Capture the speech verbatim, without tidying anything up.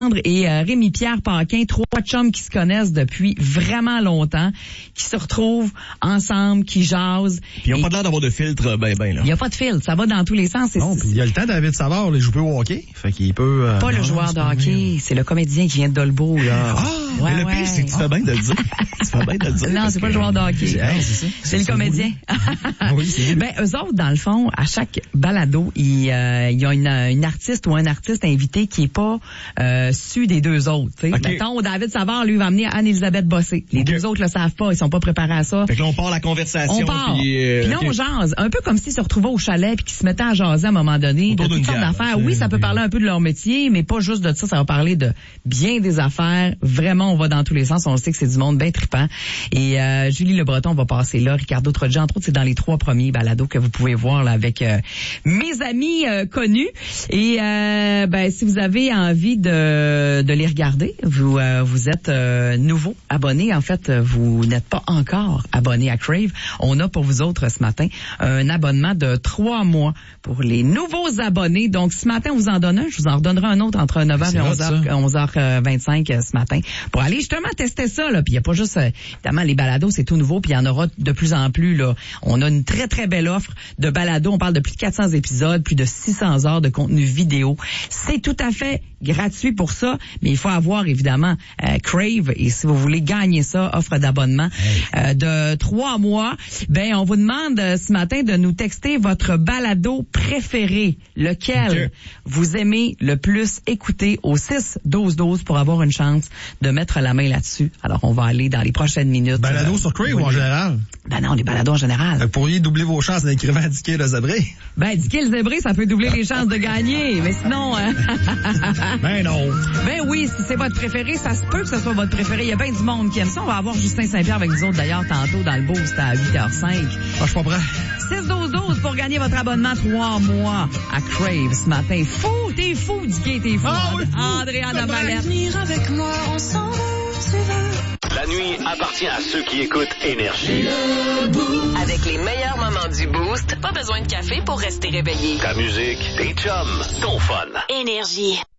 et euh, Rémi-Pierre Paquin, trois chums qui se connaissent depuis vraiment longtemps, qui se retrouvent ensemble, qui jasent. Puis ils n'ont pas l'air d'avoir de filtre, ben, ben, là. Il n'y a pas de filtre, ça va dans tous les sens. Non, puis il y a le temps, David Savard, il joue peu au hockey, fait qu'il peut... Euh, pas non, le joueur de hockey, c'est le comédien qui vient de Dolbeau, là. Ah, ouais, mais le ouais. pire, c'est que tu fais bien de le dire. Tu fais bien de le dire. Non, c'est pas le joueur de hockey. C'est, hey, c'est, ça. c'est, c'est le comédien. Oui, c'est ben, eux autres, dans le fond, à chaque balado, il euh, y a une, une artiste ou un artiste invité qui est pas euh, su des deux autres. Okay. Mettons, David Savard, lui, va amener Anne-Élisabeth Bossé. Les okay. deux autres le savent pas, ils sont pas préparés à ça. Fait que là, on part la conversation. On part. Puis, euh, puis là, okay. on jase. Un peu comme s'ils se retrouvaient au chalet puis qu'ils se mettaient à jaser à un moment donné autour de toutes sortes d'affaires. Oui, ça peut parler un peu de leur métier, mais pas juste de ça. Ça va parler de bien des affaires. Vraiment, on va dans tous les sens. On sait que c'est du monde bien trippant. Et euh, Julie Le Breton va passer là. Ricardo Troggi, entre autres, c'est dans les trois premiers balados que vous pouvez voir là avec euh, mes amis euh, connus. Et euh, ben, si vous avez envie de, de les regarder, vous euh, vous êtes euh, nouveau abonné. En fait, vous n'êtes pas encore abonné à Crave. On a pour vous autres ce matin un abonnement de trois mois pour les nouveaux abonnés. Donc, ce matin, on vous en donne un. Je vous en redonnerai un autre entre neuf heures et onze heures, onze heures vingt-cinq ce matin pour aller justement tester ça. Là. Puis il n'y a pas juste, euh, évidemment, les balados, c'est tout nouveau. Puis il y en aura de plus en plus. Là. On a une très, très belle offre de balados. On parle de plus de quatre cents épisodes, plus de six cents heures de contenu vidéo. C'est tout à fait gratuit pour ça, mais il faut avoir, évidemment, euh, Crave. Et si vous voulez gagner ça, offre d'abonnement euh, de trois mois, ben on vous demande euh, ce matin de nous texter votre balado préféré, lequel okay. vous aimez le plus écouter au six douze douze pour avoir une chance de mettre la main là-dessus. Alors, on va aller dans les prochaines minutes. Balado euh, sur Crave ou en général? Ben non, les balados en général. Vous pourriez doubler vos chances en écrivant Dicky le Zébré? Ben, Dicky le Zébré, ça peut doubler les chances de gagner, mais sinon... Hein... ben non. Ben oui, si c'est votre préféré, ça se peut que ce soit votre préféré. Il y a bien du monde qui aime ça. On va avoir Justin Saint-Pierre avec nous autres, d'ailleurs, tantôt dans le Boost à huit heures cinq. Ah, je suis pas prêt. six douze douze pour gagner votre abonnement trois mois à Crave ce matin. Fou, t'es fou, Dicky, t'es fou. Ah, oui, Andréa Damalette. Avec moi ensemble, tu veux. La nuit appartient à ceux qui écoutent Énergie. Avec les meilleurs moments du Boost, pas besoin de café pour rester réveillé. Ta musique, tes chums, ton fun. Énergie.